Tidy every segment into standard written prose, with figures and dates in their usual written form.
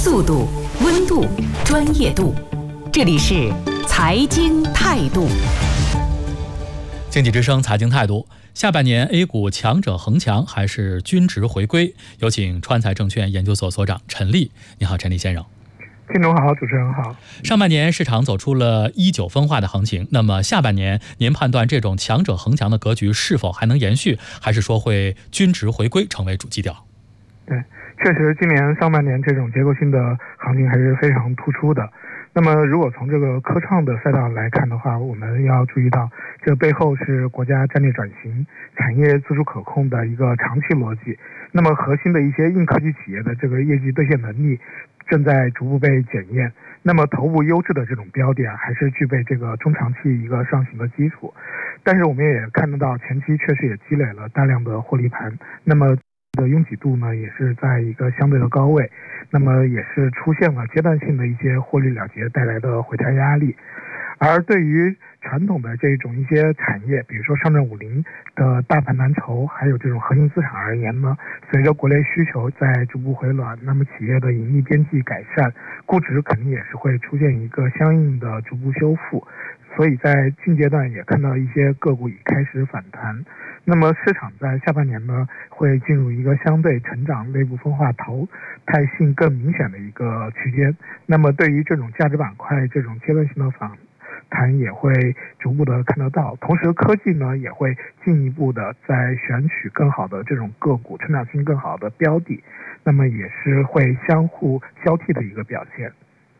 速度、温度、专业度。这里是财经态度。 经济之声财经态度，下半年 A 股强者恒强还是均值回归？有请川财证券研究所所长陈立。你好，陈立先生。 听众好，主持人好。 上半年市场走出了19分化的行情，那么下半年您判断这种强者恒强的格局是否还能延续，还是说会均值回归成为主基调？ 对，确实今年上半年这种结构性的行情还是非常突出的。那么如果从这个科创的赛道来看的话，我们要注意到这背后是国家战略转型、产业自主可控的一个长期逻辑。那么核心的一些硬科技企业的这个业绩兑现能力正在逐步被检验，那么头部优质的这种标的还是具备这个中长期一个上行的基础。但是我们也看得到前期确实也积累了大量的获利盘，那么的拥挤度呢也是在一个相对的高位，那么也是出现了阶段性的一些获利了结带来的回调压力。而对于传统的这种一些产业，比如说上证50的大盘蓝筹，还有这种核心资产而言呢，随着国内需求在逐步回暖，那么企业的盈利边际改善，估值肯定也是会出现一个相应的逐步修复。所以在近阶段也看到一些个股已开始反弹。那么市场在下半年呢，会进入一个相对成长内部分化淘汰性更明显的一个区间。那么对于这种价值板块这种阶段性的反弹也会逐步的看得到，同时科技呢也会进一步的在选取更好的这种个股，成长性更好的标的，那么也是会相互交替的一个表现。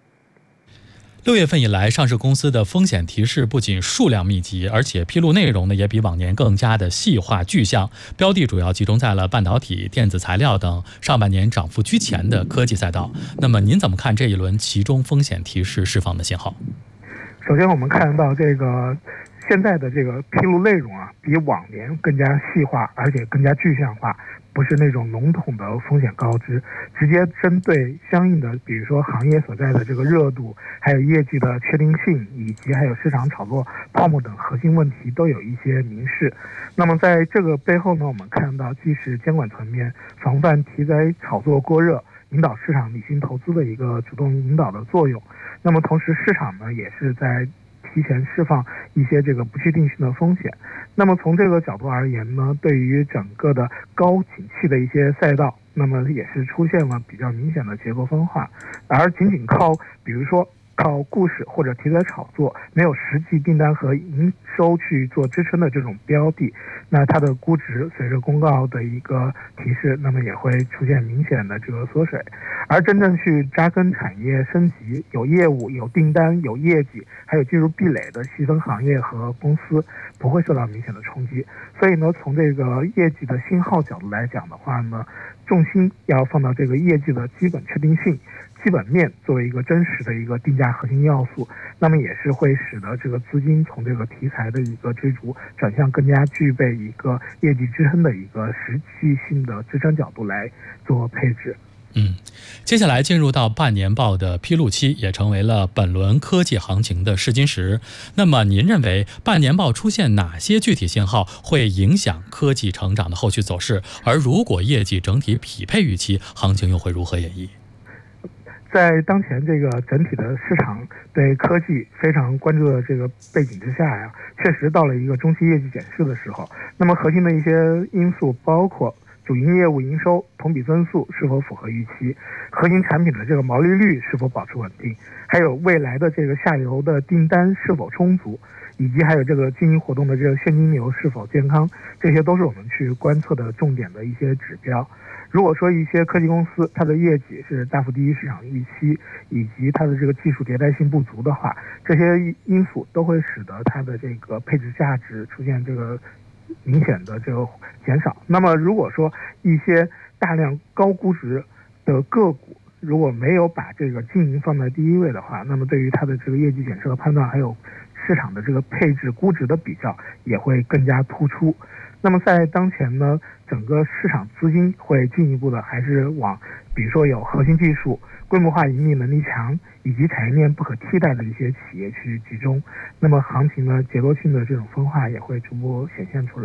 6月份以来，上市公司的风险提示不仅数量密集，而且披露内容呢也比往年更加的细化具象，标的主要集中在了半导体、电子材料等上半年涨幅居前的科技赛道。那么您怎么看这一轮其中风险提示释放的信号？ 首先我们看到这个现在的这个披露内容比往年更加细化，而且更加具象化，不是那种笼统的风险告知，直接针对相应的比如说行业所在的这个热度，还有业绩的确定性，以及还有市场炒作泡沫等核心问题都有一些明示。那么在这个背后呢，我们看到既是监管层面防范题材炒作过热，引导市场理性投资的一个主动引导的作用。那么同时市场呢也是在提前释放一些这个不确定性的风险。那么从这个角度而言呢，对于整个的高景气的一些赛道，那么也是出现了比较明显的结构分化。而仅靠比如说靠故事或者题材炒作，没有实际订单和营收去做支撑的这种标的，那它的估值随着公告的一个提示，那么也会出现明显的这个缩水。而真正去扎根产业升级，有业务、有订单、有业绩，还有进入壁垒的细分行业和公司，不会受到明显的冲击。所以呢，从这个业绩的信号角度来讲的话呢，重心要放到这个业绩的基本确定性、基本面作为一个真实的一个定价核心要素，那么也是会使得这个资金从这个题材的一个追逐转向更加具备一个业绩支撑的一个实际性的支撑角度来做配置。 接下来进入到半年报的披露期，也成为了本轮科技行情的试金石。那么您认为半年报出现哪些具体信号会影响科技成长的后续走势？而如果业绩整体匹配预期，行情又会如何演绎？ 在当前这个整体的市场对科技非常关注的这个背景之下确实到了一个中期业绩检视的时候。那么核心的一些因素包括主营业务营收同比增速是否符合预期，核心产品的这个毛利率是否保持稳定，还有未来的这个下游的订单是否充足，以及还有这个经营活动的这个现金流是否健康，这些都是我们去观测的重点的一些指标。如果说一些科技公司它的业绩是大幅低于市场预期，以及它的这个技术迭代性不足的话，这些因素都会使得它的这个配置价值出现这个明显的这个减少。那么如果说一些大量高估值的个股如果没有把这个经营放在第一位的话，那么对于它的这个业绩检测的判断，还有市场的这个配置估值的比较也会更加突出。那么在当前呢，整个市场资金会进一步的还是往比如说有核心技术、规模化盈利能力强以及产业链不可替代的一些企业去集中。那么行情呢，结构性的这种分化也会逐步显现出来。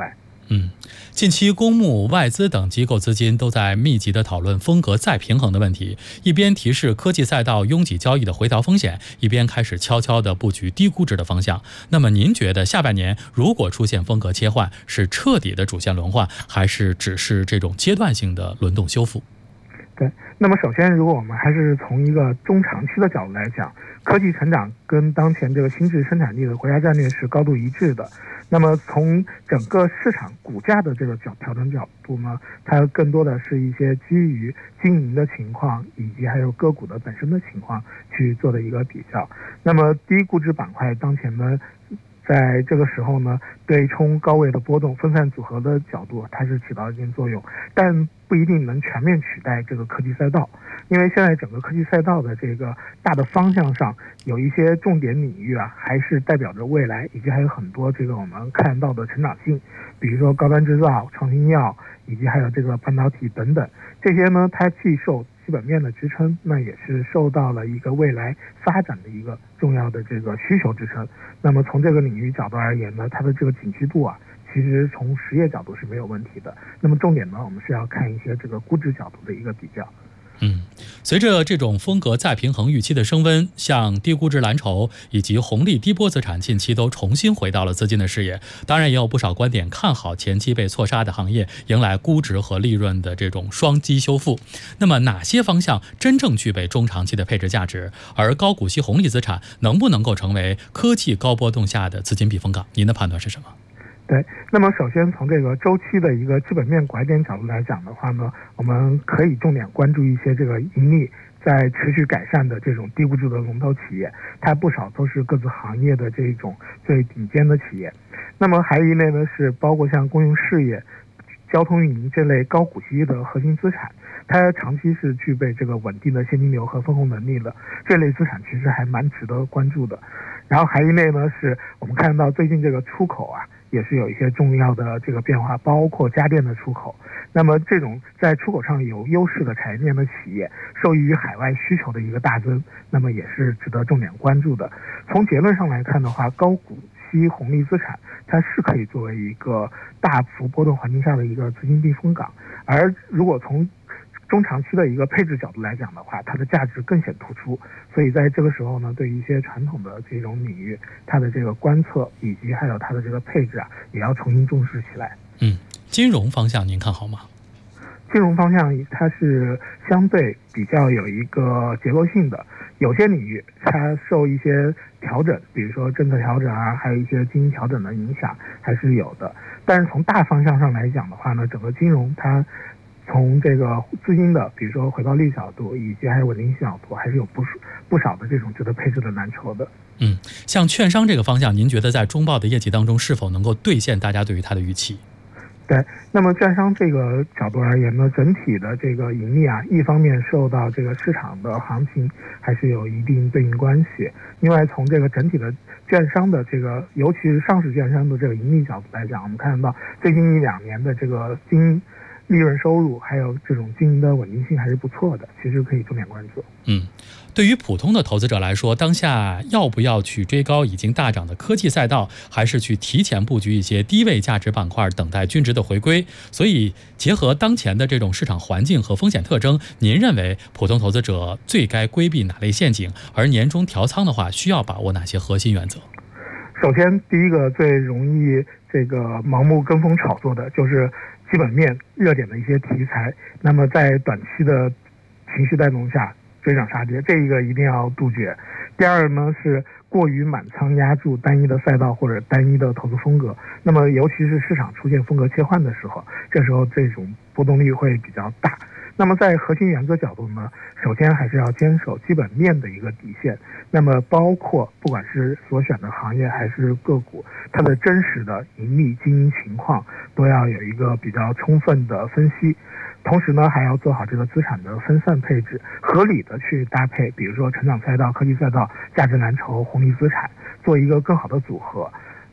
近期公募、外资等机构资金都在密集地讨论风格再平衡的问题，一边提示科技赛道拥挤交易的回调风险，一边开始悄悄地布局低估值的方向。那么您觉得下半年如果出现风格切换，是彻底的主线轮换，还是只是这种阶段性的轮动修复？ 对，那么首先，如果我们还是从一个中长期的角度来讲，科技成长跟当前这个新质生产力的国家战略是高度一致的。那么从整个市场股价的这个调整角度呢，它更多的是一些基于经营的情况以及还有个股的本身的情况去做的一个比较。那么低估值板块当前呢，在这个时候呢，对冲高位的波动、分散组合的角度，它是起到一定作用，但不一定能全面取代这个科技赛道，因为现在整个科技赛道的这个大的方向上，有一些重点领域啊，还是代表着未来，以及还有很多这个我们看到的成长性，比如说高端制造、创新药，以及还有这个半导体等等，这些呢，它既受基本面的支撑，那也是受到了一个未来发展的一个重要的这个需求支撑。那么从这个领域角度而言呢，它的这个景气度啊，其实从实业角度是没有问题的。那么重点呢，我们是要看一些这个估值角度的一个比较。 随着这种风格再平衡预期的升温，像低估值蓝筹以及红利低波资产近期都重新回到了资金的视野。当然也有不少观点看好前期被错杀的行业迎来估值和利润的这种双击修复。那么哪些方向真正具备中长期的配置价值？而高股息红利资产能不能够成为科技高波动下的资金避风港？您的判断是什么？ 对，那么首先从这个周期的一个基本面拐点角度来讲的话呢，我们可以重点关注一些这个盈利在持续改善的这种低估值的龙头企业，它不少都是各自行业的这种最顶尖的企业。那么还有一类呢，是包括像公用事业、交通运营这类高股息的核心资产，它长期是具备这个稳定的现金流和分红能力的，这类资产其实还蛮值得关注的。然后还有一类呢，是我们看到最近这个出口啊，也是有一些重要的这个变化，包括家电的出口。那么这种在出口上有优势的产业链的企业，受益于海外需求的一个大增，那么也是值得重点关注的。从结论上来看的话，高股息红利资产它是可以作为一个大幅波动环境下的一个资金避风港，而如果从中长期的一个配置角度来讲的话，它的价值更显突出。所以在这个时候呢，对于一些传统的这种领域，它的这个观测以及还有它的这个配置啊，也要重新重视起来。 金融方向您看好吗？ 金融方向它是相对比较有一个结构性的，有些领域它受一些调整，比如说政策调整啊，还有一些经营调整的影响还是有的。但是从大方向上来讲的话呢，整个金融它从这个资金的，比如说回报率角度以及还有稳定性角度，还是有不少的这种值得配置的蓝筹的。 像券商这个方向，您觉得在中报的业绩当中是否能够兑现大家对于它的预期？ 对，那么券商这个角度而言呢，整体的这个盈利啊，一方面受到这个市场的行情还是有一定对应关系，另外从这个整体的券商的这个，尤其是上市券商的这个盈利角度来讲，我们看到最近1-2年的这个利润收入还有这种经营的稳定性还是不错的，其实可以重点关注。 对于普通的投资者来说，当下要不要去追高已经大涨的科技赛道，还是去提前布局一些低位价值板块，等待均值的回归？所以结合当前的这种市场环境和风险特征，您认为普通投资者最该规避哪类陷阱？而年终调仓的话，需要把握哪些核心原则？ 首先，第一个最容易这个盲目跟风炒作的就是基本面热点的一些题材，那么在短期的情绪带动下追涨杀跌，这一个一定要杜绝。第二呢，是过于满仓压住单一的赛道或者单一的投资风格，那么尤其是市场出现风格切换的时候，这时候这种波动率会比较大。那么在核心原则角度呢，首先还是要坚守基本面的一个底线，那么包括不管是所选的行业还是个股，它的真实的盈利经营情况都要有一个比较充分的分析。同时呢，还要做好这个资产的分散配置，合理的去搭配，比如说成长赛道、科技赛道、价值蓝筹、红利资产，做一个更好的组合。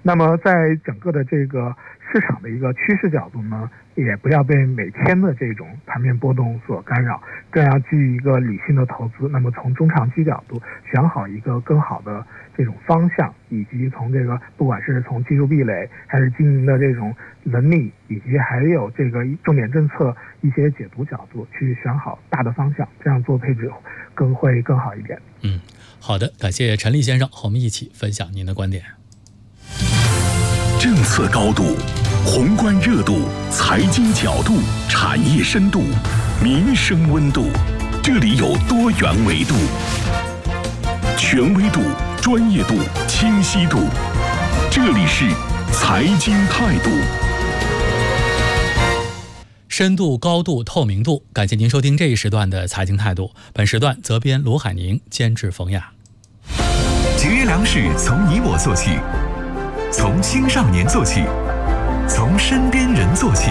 那么在整个的这个市场的一个趋势角度呢，也不要被每天的这种盘面波动所干扰，更要基于一个理性的投资。那么从中长期角度选好一个更好的这种方向，以及从这个不管是从技术壁垒，还是经营的这种能力，以及还有这个重点政策一些解读角度，去选好大的方向，这样做配置会更好一点。 好的，感谢陈立先生和我们一起分享您的观点。 政策高度、宏观热度、财经角度、产业深度、民生温度，这里有多元维度，权威度、专业度、清晰度，这里是财经态度。 深度、高度、透明度，感谢您收听这一时段的财经态度。本时段责编卢海宁，监制冯雅。 节约粮食从你我做起，从青少年做起，从身边人做起。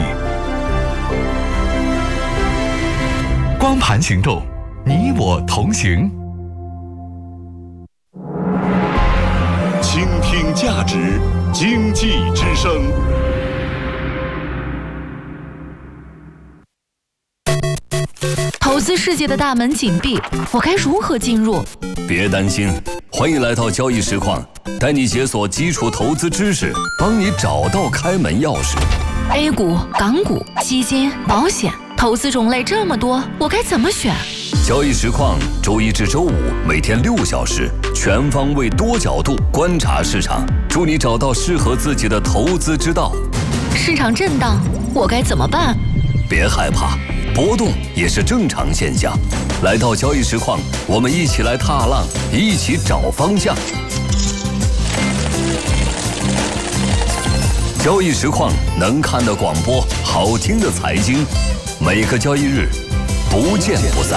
光盘行动，你我同行。 倾听价值，经济之声。 投资世界的大门紧闭，我该如何进入？ 别担心，欢迎来到交易实况，带你解锁基础投资知识，帮你找到开门钥匙。 A 股、港股、基金、保险，投资种类这么多，我该怎么选？ 交易实况周一至周五每天6小时，全方位多角度观察市场，助你找到适合自己的投资之道。 市场震荡，我该怎么办？ 别害怕，波动也是正常现象。来到交易实况，我们一起来踏浪，一起找方向。交易实况能看的广播，好听的财经，每个交易日不见不散。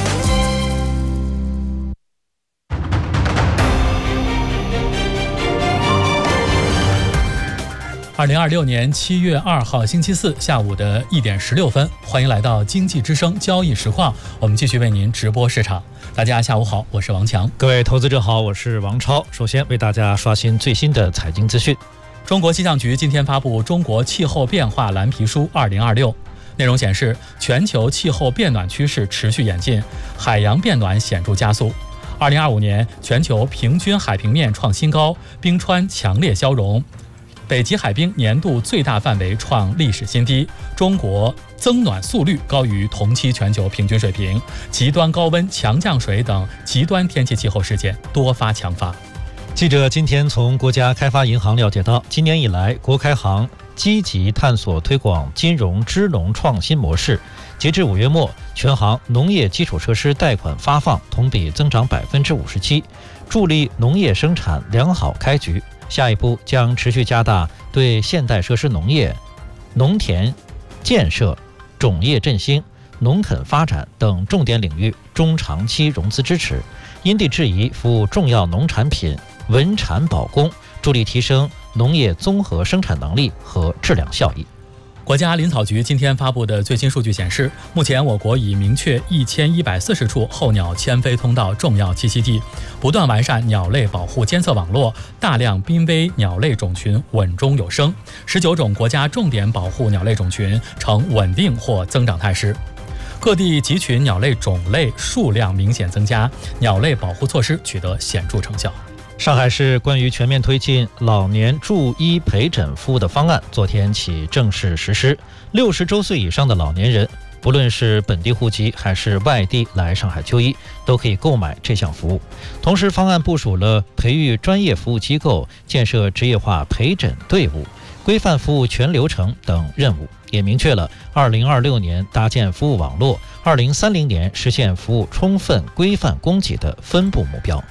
2026年7月2号星期四下午的1点16分，欢迎来到经济之声交易实况，我们继续为您直播市场。大家下午好，我是王强。 各位投资者好，我是王超。首先为大家刷新最新的财经资讯。 中国气象局今天发布《中国气候变化蓝皮书2026》，内容显示，全球气候变暖趋势持续演进，海洋变暖显著加速。2025年，全球平均海平面创新高，冰川强烈消融。北极海冰年度最大范围创历史新低，中国增暖速率高于同期全球平均水平，极端高温、强降水等极端天气气候事件多发强发。 记者今天从国家开发银行了解到，今年以来，国开行积极探索推广金融支农创新模式，截至5月末，全行农业基础设施贷款发放同比增长57%，助力农业生产良好开局。下一步将持续加大对现代设施农业、农田建设、种业振兴、农垦发展等重点领域中长期融资支持，因地制宜服务重要农产品稳产保供，助力提升农业综合生产能力和质量效益。 国家林草局今天发布的最新数据显示，目前我国已明确1140处候鸟迁飞通道重要栖息地，不断完善鸟类保护监测网络，大量濒危鸟类种群稳中有升，19种国家重点保护鸟类种群呈稳定或增长态势。各地集群鸟类种类数量明显增加，鸟类保护措施取得显著成效。 上海市关于全面推进老年助医陪诊服务的方案昨天起正式实施，60周岁以上的老年人，不论是本地户籍还是外地来上海就医，都可以购买这项服务。同时，方案部署了培育专业服务机构、建设职业化陪诊队伍、规范服务全流程等任务，也明确了2026年搭建服务网络、2030年实现服务充分规范供给的分步目标。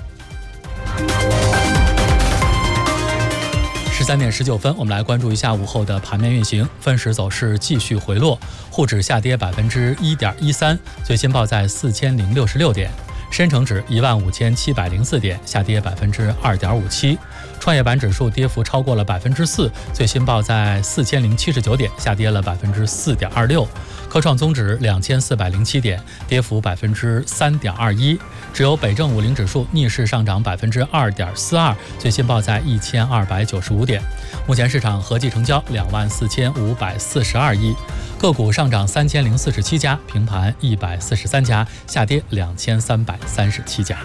13点19分，我们来关注一下午后的盘面运行。分时走势继续回落，沪指下跌1.13%，最新报在4066点；深成指15704点，下跌2.57%； 创业板指数跌幅超过了4%，最新报在4079点，下跌了4.26%。科创综指2407点，跌幅3.21%。只有北证50指数逆势上涨2.42%，最新报在1295点。目前市场合计成交24542亿，个股上涨3047家，平盘143家，下跌2337家。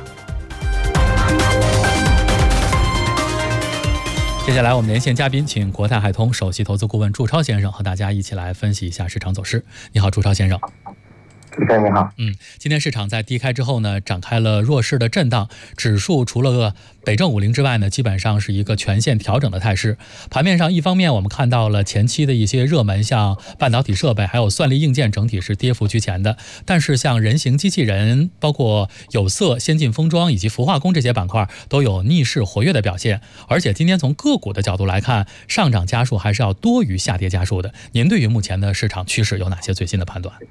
接下来我们连线嘉宾，请国泰海通首席投资顾问祝超先生和大家一起来分析一下市场走势。你好，祝超先生。 主持人你好。 今天市场在低开之后呢，展开了弱势的震荡，指数除了北证50之外呢，基本上是一个全线调整的态势。盘面上，一方面我们看到了前期的一些热门，像半导体设备还有算力硬件，整体是跌幅居前的。但是像人形机器人、包括有色、先进封装以及氟化工这些板块都有逆势活跃的表现。而且今天从个股的角度来看，上涨家数还是要多于下跌家数的。您对于目前的市场趋势有哪些最新的判断？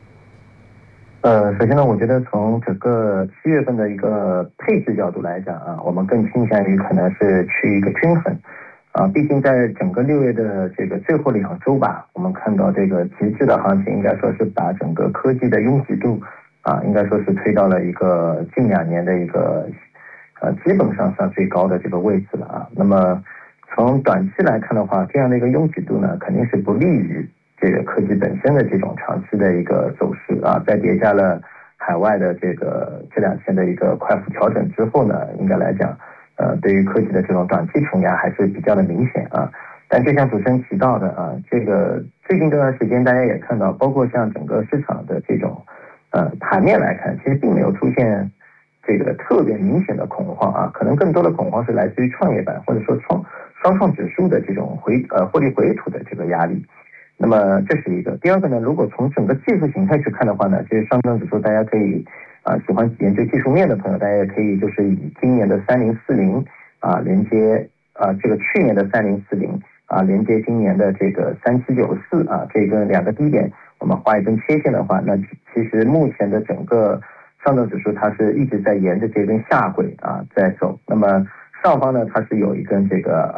首先呢，我觉得从整个7月份的一个配置角度来讲啊，我们更倾向于可能是去一个均衡啊。毕竟在整个6月的这个最后2周吧，我们看到这个极致的行情应该说是把整个科技的拥挤度啊，应该说是推到了一个近2年的一个基本上算最高的这个位置了啊。那么从短期来看的话，这样的一个拥挤度呢，肯定是不利于这个科技本身的这种长期的一个走势啊，在叠加了海外的这2天的一个快速调整之后呢，应该来讲，对于科技的这种短期承压还是比较的明显啊。但就像主持人提到的啊，这个最近这段时间大家也看到，包括像整个市场的这种盘面来看，其实并没有出现这个特别明显的恐慌啊，可能更多的恐慌是来自于创业板或者说双创指数的这种获利回吐的这个压力。那么这是一个。第二个呢，如果从整个技术形态去看的话呢，其实上证指数大家可以喜欢研究技术面的朋友，大家也可以就是以今年的3040连接这个去年的3040连接今年的这个3794这个2个低点，我们画一根切线的话，那其实目前的整个上证指数它是一直在沿着这根下轨在走。那么上方呢，它是有一根这个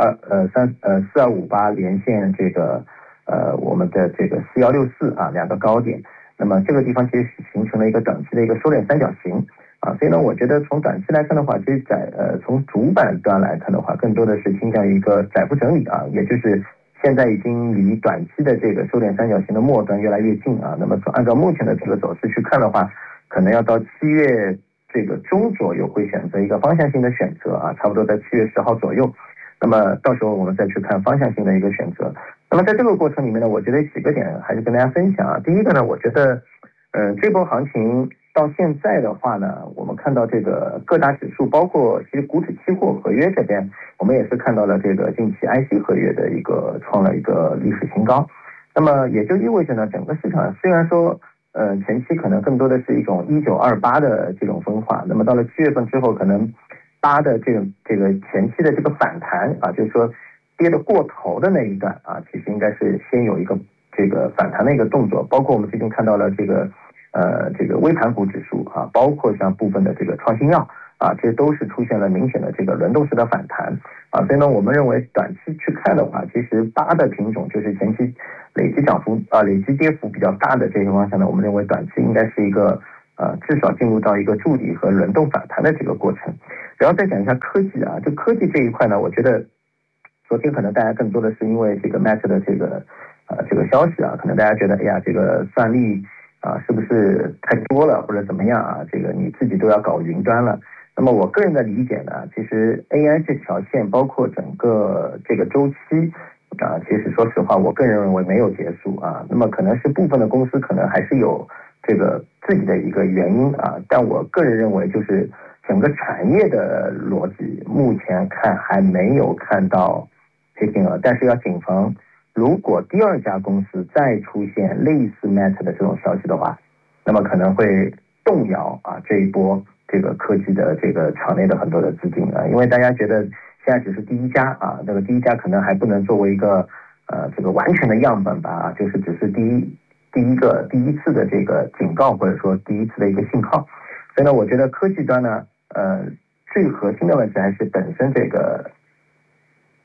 4258连线这个我们的这个41642个高点，那么这个地方其实形成了一个短期的一个收敛三角形所以呢，我觉得从短期来看的话，其实从主板端来看的话，更多的是倾向于一个窄幅整理也就是现在已经离短期的这个收敛三角形的末端越来越近那么按照目前的这个走势去看的话，可能要到7月这个中左右会选择一个方向性的选择差不多在7月10号左右。那么到时候我们再去看方向性的一个选择。那么在这个过程里面呢，我觉得几个点还是跟大家分享第一个呢，我觉得这波行情到现在的话呢，我们看到这个各大指数，包括其实股指期货合约这边，我们也是看到了这个近期 IC 合约的一个创了一个历史新高。那么也就意味着呢，整个市场虽然说前期可能更多的是一种1928的这种分化，那么到了7月份之后，可能8的这个前期的这个反弹就是说跌得过头的那一段其实应该是先有一个这个反弹的一个动作，包括我们最近看到了这个微盘股指数包括像部分的这个创新药这些都是出现了明显的这个轮动式的反弹所以呢，我们认为短期去看的话，其实8的品种就是前期累积涨幅累积跌幅比较大的这些方向呢，我们认为短期应该是一个至少进入到一个筑底和轮动反弹的这个过程。然后再讲一下科技就科技这一块呢，我觉得昨天可能大家更多的是因为这个 Meta 的这个消息可能大家觉得这个算力是不是太多了或者怎么样这个你自己都要搞云端了。那么我个人的理解呢，其实 AI 这条线包括整个这个周期其实说实话我个人认为没有结束那么可能是部分的公司可能还是有这个自己的一个原因但我个人认为就是整个产业的逻辑目前看还没有看到黑天鹅，但是要谨防如果第二家公司再出现类似 Meta 的这种消息的话，那么可能会动摇这一波这个科技的这个场内的很多的资金因为大家觉得现在只是第一家这个第一家可能还不能作为一个这个完全的样本吧就是只是第一次的这个警告或者说第一次的一个信号。所以呢，我觉得科技端呢最核心的问题还是本身这个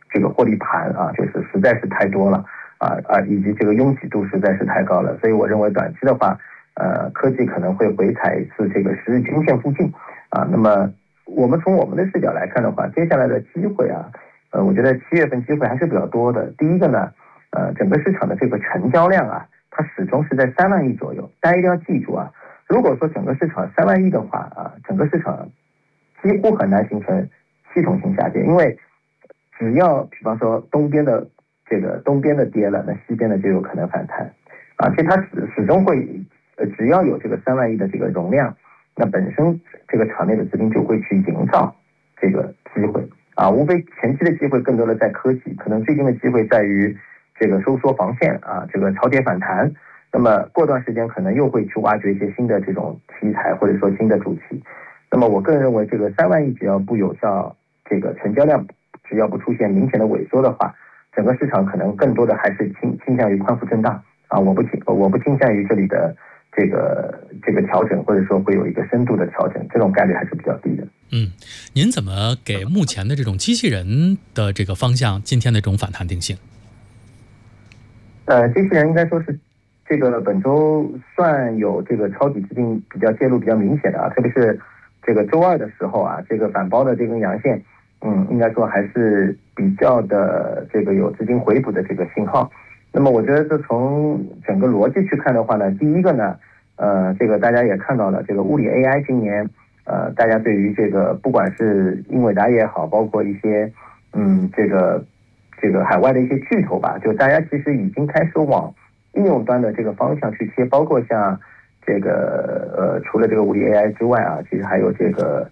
这个获利盘啊，就是实在是太多了以及这个拥挤度实在是太高了，所以我认为短期的话，科技可能会回踩一次这个10日均线附近那么我们从我们的视角来看的话，接下来的机会我觉得7月份机会还是比较多的。第一个呢，整个市场的这个成交量它始终是在3万亿左右。大家一定要记住如果说整个市场3万亿的话整个市场几乎很难形成系统性下跌，因为只要比方说东边的跌了，那西边的就有可能反弹其实它始终会只要有这个3万亿的这个容量，那本身这个场内的资金就会去营造这个机会无非前期的机会更多的在科技，可能最近的机会在于这个收缩防线这个超跌反弹，那么过段时间可能又会去挖掘一些新的这种题材或者说新的主题。那么我个人认为这个3万亿只要不有效，这个成交量只要不出现明显的萎缩的话，整个市场可能更多的还是倾向于宽幅震荡我不倾向于这里的这个调整，或者说会有一个深度的调整，这种概率还是比较低的。 您怎么给目前的这种机器人的这个方向今天的这种反弹定性？ 机器人应该说是这个本周算有这个抄底资金介入比较明显的特别是这个周二的时候这个反包的这根阳线应该说还是比较的这个有资金回补的这个信号。那么我觉得这从整个逻辑去看的话呢，第一个呢这个大家也看到了，这个物理 AI 今年大家对于这个不管是英伟达也好，包括一些这个海外的一些巨头吧，就大家其实已经开始往应用端的这个方向去切，包括像这个除了这个物理 AI 之外其实还有这个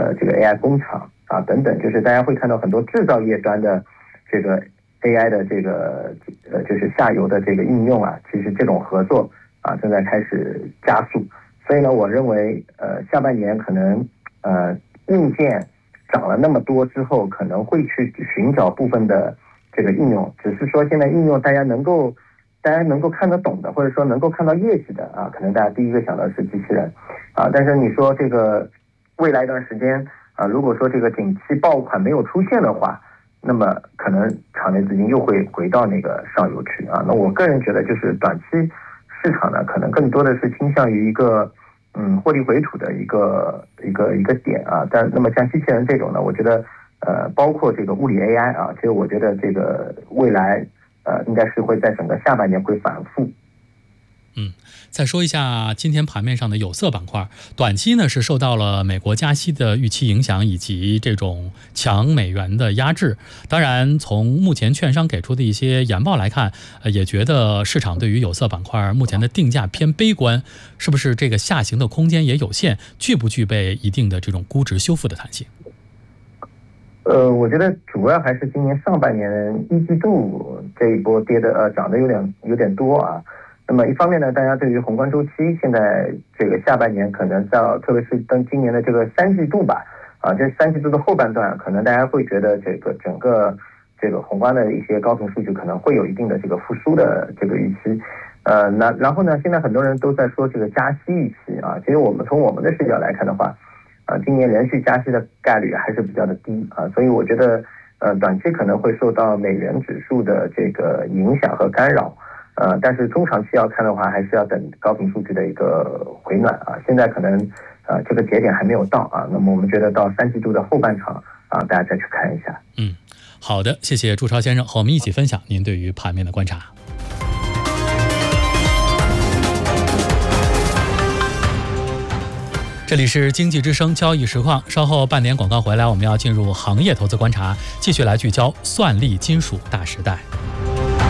AI 工厂等等，就是大家会看到很多制造业端的这个 AI 的这个就是下游的这个应用其实这种合作正在开始加速。所以呢，我认为下半年可能硬件涨了那么多之后，可能会去寻找部分的这个应用，只是说现在应用大家能够看得懂的，或者说能够看到业绩的可能大家第一个想到的是机器人但是你说这个未来一段时间如果说这个景气爆款没有出现的话，那么可能场内资金又会回到那个上游去那我个人觉得就是短期市场呢，可能更多的是倾向于一个获利回吐的一个点但那么像机器人这种呢，我觉得包括这个物理 AI 其实我觉得这个未来应该是会在整个下半年会反复。 再说一下今天盘面上的有色板块，短期呢是受到了美国加息的预期影响，以及这种强美元的压制。当然，从目前券商给出的一些研报来看，也觉得市场对于有色板块目前的定价偏悲观，是不是这个下行的空间也有限，具不具备一定的这种估值修复的弹性？ 我觉得主要还是今年上半年一季度这一波跌的涨得有点多那么一方面呢，大家对于宏观周期现在这个下半年可能特别是等今年的这个3季度吧这3季度的后半段，可能大家会觉得这个整个这个宏观的一些高频数据可能会有一定的这个复苏的这个预期然后呢，现在很多人都在说这个加息预期其实我们从我们的视角来看的话今年连续加息的概率还是比较的低所以我觉得短期可能会受到美元指数的这个影响和干扰但是中长期要看的话，还是要等高频数据的一个回暖现在可能这个节点还没有到那么我们觉得到3季度的后半场大家再去看一下。 好的，谢谢朱超先生和我们一起分享您对于盘面的观察。这里是经济之声交易实况，稍后半点广告回来，我们要进入行业投资观察，继续来聚焦算力金属大时代。